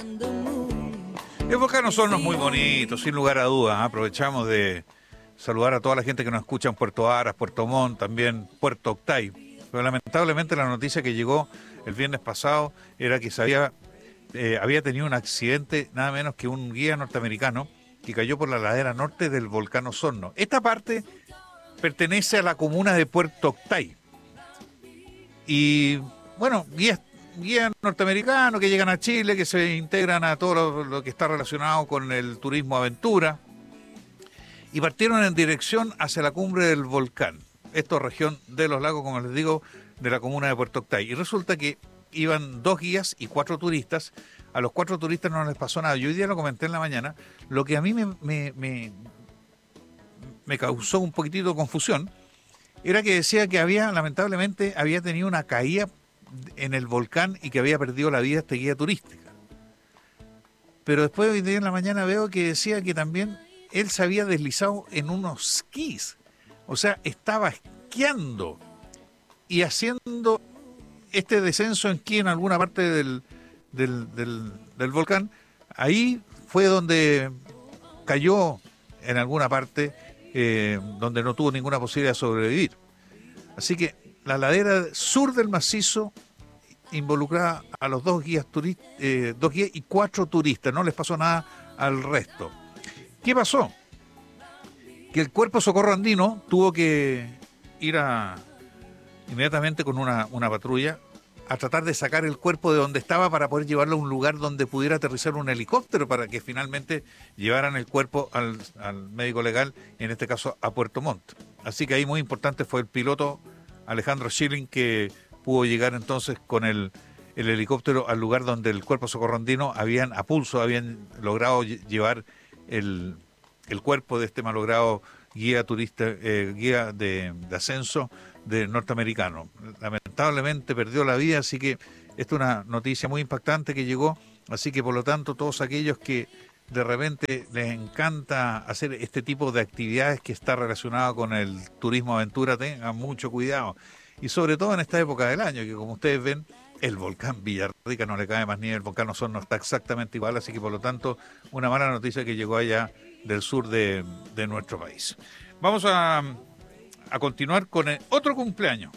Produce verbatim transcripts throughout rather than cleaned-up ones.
El volcán Osorno es muy bonito, sin lugar a dudas. ¿eh? Aprovechamos de saludar a toda la gente que nos escucha en Puerto Aras, Puerto Montt, también Puerto Octay. Pero lamentablemente la noticia que llegó el viernes pasado era que se había, eh, había tenido un accidente, nada menos que un guía norteamericano que cayó por la ladera norte del volcán Osorno. Esta parte pertenece a la comuna de Puerto Octay. Y bueno, guías, guías norteamericanos que llegan a Chile, que se integran a todo lo, lo que está relacionado con el turismo aventura, y partieron en dirección hacia la cumbre del volcán. Esto región de los lagos, como les digo, de la comuna de Puerto Octay. Y resulta que iban dos guías y cuatro turistas. A los cuatro turistas no les pasó nada. Yo hoy día lo comenté en la mañana. Lo que a mí me, me, me, me causó un poquitito de confusión era que decía que había, lamentablemente, había tenido una caída en el volcán y que había perdido la vida este guía turística. Pero después hoy día en la mañana veo que decía que también él se había deslizado en unos esquís. O sea, estaba esquiando y haciendo este descenso en esquí en alguna parte del, del, del, del volcán. Ahí fue donde cayó en alguna parte eh, donde no tuvo ninguna posibilidad de sobrevivir. Así que la ladera sur del macizo involucraba a los dos guías, turist, eh, dos guías y cuatro turistas. No les pasó nada al resto. ¿Qué pasó? Que el Cuerpo Socorro Andino tuvo que ir a, inmediatamente con una, una patrulla a tratar de sacar el cuerpo de donde estaba para poder llevarlo a un lugar donde pudiera aterrizar un helicóptero para que finalmente llevaran el cuerpo al, al médico legal, en este caso a Puerto Montt. Así que ahí muy importante fue el piloto Alejandro Schilling, que pudo llegar entonces con el, el helicóptero al lugar donde el Cuerpo Socorro Andino habían a pulso, habían logrado llevar el, el cuerpo de este malogrado guía turista, eh, guía de, de ascenso de norteamericano. Lamentablemente perdió la vida, así que esta es una noticia muy impactante que llegó, así que por lo tanto todos aquellos que de repente les encanta hacer este tipo de actividades que está relacionado con el turismo aventura, tengan mucho cuidado, y sobre todo en esta época del año, que como ustedes ven, el volcán Villarrica no le cae más nieve, el volcán Osorno está exactamente igual, así que por lo tanto una mala noticia que llegó allá del sur de, de nuestro país. Vamos a, a continuar con el otro cumpleaños.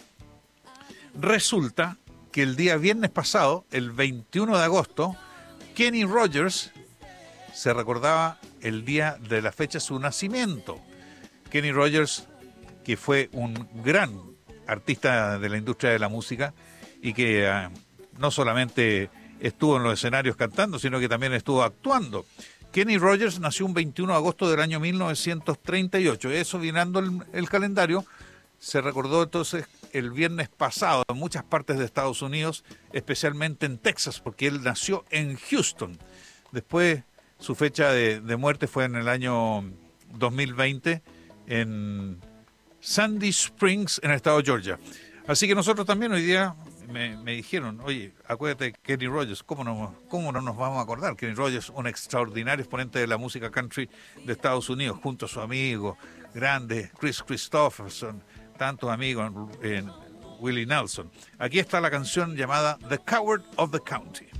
Resulta que el día viernes pasado, el veintiuno de agosto, Kenny Rogers se recordaba el día de la fecha de su nacimiento. Kenny Rogers, que fue un gran artista de la industria de la música y que uh, no solamente estuvo en los escenarios cantando, sino que también estuvo actuando. Kenny Rogers nació un veintiuno de agosto del año mil novecientos treinta y ocho. Eso, mirando el, el calendario, se recordó entonces el viernes pasado en muchas partes de Estados Unidos, especialmente en Texas, porque él nació en Houston. Después, su fecha de, de muerte fue en el año dos mil veinte en Sandy Springs, en el estado de Georgia. Así que nosotros también hoy día me, me dijeron, oye, acuérdate de Kenny Rogers, ¿cómo no, ¿cómo no nos vamos a acordar? Kenny Rogers, un extraordinario exponente de la música country de Estados Unidos, junto a su amigo grande Chris Christopherson, tantos amigos en, en Willie Nelson. Aquí está la canción llamada The Coward of the County.